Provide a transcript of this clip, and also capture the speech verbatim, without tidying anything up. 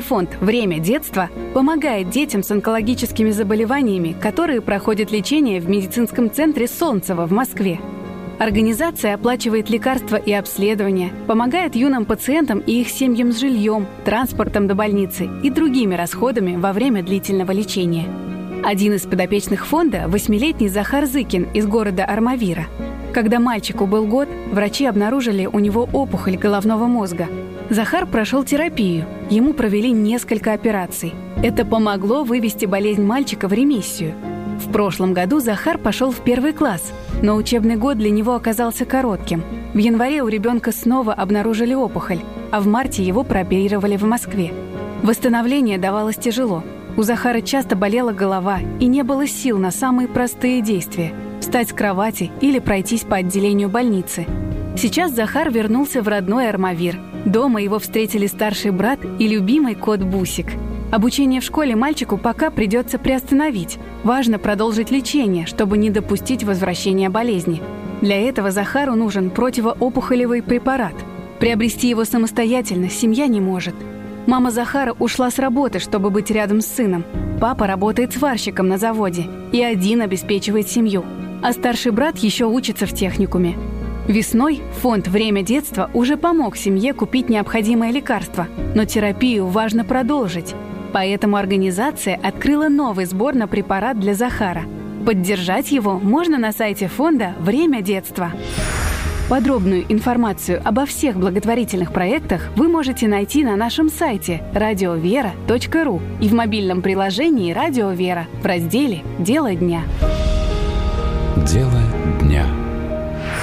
фонд «Время детства» помогает детям с онкологическими заболеваниями, которые проходят лечение в медицинском центре «Солнцево» в Москве. Организация оплачивает лекарства и обследования, помогает юным пациентам и их семьям с жильем, транспортом до больницы и другими расходами во время длительного лечения. Один из подопечных фонда – восьмилетний Захар Зыкин из города Армавира. Когда мальчику был год, врачи обнаружили у него опухоль головного мозга. Захар прошел терапию, ему провели несколько операций. Это помогло вывести болезнь мальчика в ремиссию. В прошлом году Захар пошел в первый класс, но учебный год для него оказался коротким. В январе у ребенка снова обнаружили опухоль, а в марте его прооперировали в Москве. Восстановление давалось тяжело. У Захара часто болела голова и не было сил на самые простые действия – встать с кровати или пройтись по отделению больницы. Сейчас Захар вернулся в родной Армавир. Дома его встретили старший брат и любимый кот Бусик. Обучение в школе мальчику пока придется приостановить. Важно продолжить лечение, чтобы не допустить возвращения болезни. Для этого Захару нужен противоопухолевый препарат. Приобрести его самостоятельно семья не может. Мама Захара ушла с работы, чтобы быть рядом с сыном. Папа работает сварщиком на заводе и один обеспечивает семью. А старший брат еще учится в техникуме. Весной фонд «Время детства» уже помог семье купить необходимое лекарство, но терапию важно продолжить. Поэтому организация открыла новый сбор на препарат для Захара. Поддержать его можно на сайте фонда «Время детства». Подробную информацию обо всех благотворительных проектах вы можете найти на нашем сайте радиовера точка ру и в мобильном приложении «Радио Вера» в разделе «Дело дня». Дело